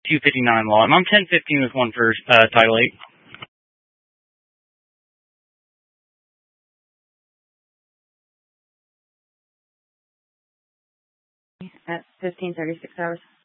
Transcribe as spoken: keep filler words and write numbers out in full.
two fifty-nine lot. And I'm ten fifteen with one for uh, Title eight. At fifteen thirty-six hours.